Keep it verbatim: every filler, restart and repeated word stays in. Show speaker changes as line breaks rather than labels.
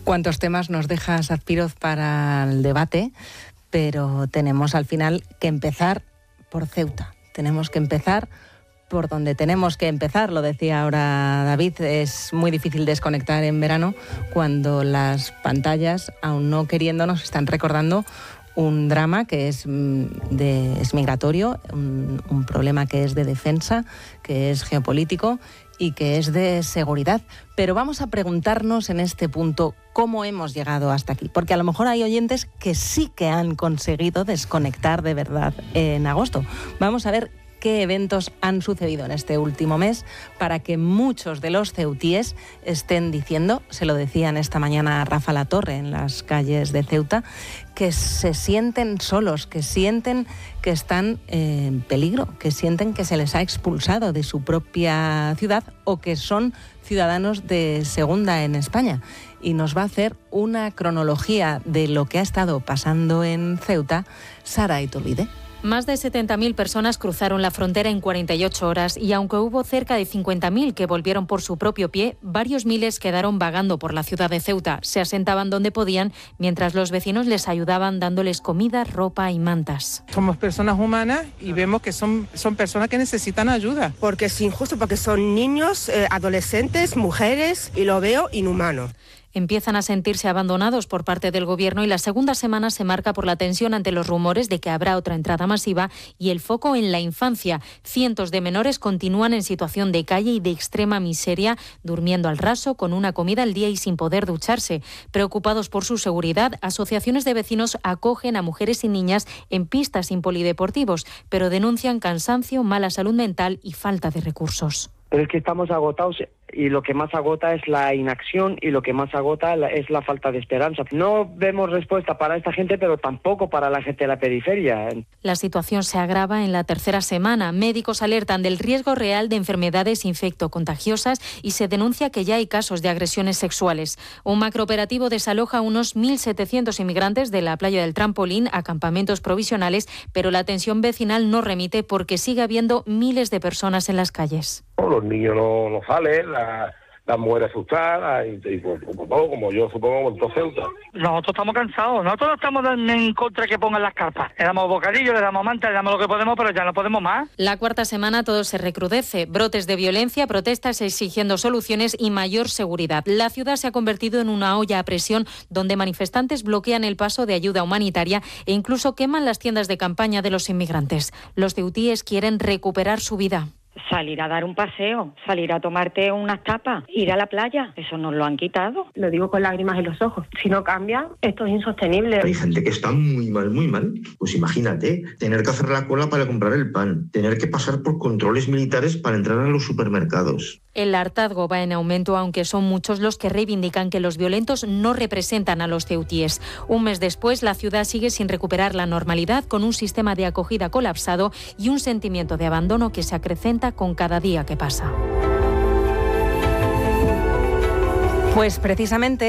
Cuántos temas nos deja Sadpiroz para el debate, pero tenemos al final que empezar por Ceuta. Tenemos que empezar por donde tenemos que empezar, lo decía ahora David. Es muy difícil desconectar en verano cuando las pantallas, aun no queriendo, nos están recordando un drama que es, de, es migratorio, un, un problema que es de defensa, que es geopolítico y que es de seguridad. Pero vamos a preguntarnos en este punto cómo hemos llegado hasta aquí, porque a lo mejor hay oyentes que sí que han conseguido desconectar de verdad en agosto. Vamos a ver qué eventos han sucedido en este último mes para que muchos de los ceutíes estén diciendo, se lo decían esta mañana a Rafa Latorre en las calles de Ceuta, que se sienten solos, que sienten que están en peligro, que sienten que se les ha expulsado de su propia ciudad o que son ciudadanos de segunda en España. Y nos va a hacer una cronología de lo que ha estado pasando en Ceuta Sara Iturbide.
Más de setenta mil personas cruzaron la frontera en cuarenta y ocho horas y aunque hubo cerca de cincuenta mil que volvieron por su propio pie, varios miles quedaron vagando por la ciudad de Ceuta. Se asentaban donde podían mientras los vecinos les ayudaban dándoles comida, ropa y mantas.
Somos personas humanas y vemos que son, son personas que necesitan ayuda.
Porque es injusto, porque son niños, eh, adolescentes, mujeres y lo veo inhumano.
Empiezan a sentirse abandonados por parte del gobierno y la segunda semana se marca por la tensión ante los rumores de que habrá otra entrada masiva y el foco en la infancia. Cientos de menores continúan en situación de calle y de extrema miseria, durmiendo al raso, con una comida al día y sin poder ducharse. Preocupados por su seguridad, asociaciones de vecinos acogen a mujeres y niñas en pistas sin polideportivos, pero denuncian cansancio, mala salud mental y falta de recursos.
Pero es que estamos agotados y lo que más agota es la inacción y lo que más agota es la falta de esperanza. No vemos respuesta para esta gente, pero tampoco para la gente de la periferia.
La situación se agrava en la tercera semana. Médicos alertan del riesgo real de enfermedades infectocontagiosas y se denuncia que ya hay casos de agresiones sexuales. Un macrooperativo desaloja a unos mil setecientos inmigrantes de la playa del Trampolín a campamentos provisionales, pero la tensión vecinal no remite porque sigue habiendo miles de personas en las calles.
Los niños no, no salen, la, las mujeres asustadas, y, y como, como, como yo supongo como todo Ceuta.
Nosotros estamos cansados, nosotros no estamos en contra de que pongan las carpas. Le damos bocadillo, le damos manta, le damos lo que podemos, pero ya no podemos más.
La cuarta semana todo se recrudece. Brotes de violencia, protestas exigiendo soluciones y mayor seguridad. La ciudad se ha convertido en una olla a presión donde manifestantes bloquean el paso de ayuda humanitaria e incluso queman las tiendas de campaña de los inmigrantes. Los ceutíes quieren recuperar su vida.
Salir a dar un paseo, salir a tomarte unas tapas, ir a la playa, eso nos lo han quitado.
Lo digo con lágrimas en los ojos. Si no cambia, esto es insostenible.
Hay gente que está muy mal, muy mal. Pues imagínate, tener que hacer la cola para comprar el pan, tener que pasar por controles militares para entrar a los supermercados.
El hartazgo va en aumento, aunque son muchos los que reivindican que los violentos no representan a los ceutíes. Un mes después, la ciudad sigue sin recuperar la normalidad, con un sistema de acogida colapsado y un sentimiento de abandono que se acrecenta con cada día que pasa.
Pues precisamente